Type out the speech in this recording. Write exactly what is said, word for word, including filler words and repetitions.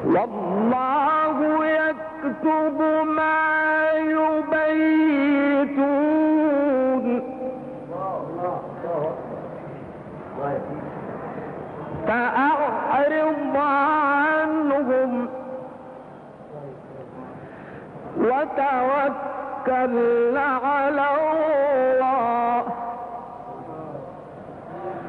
والله يكتب ما يبيتون فأعرض عنهم وتوكل على الله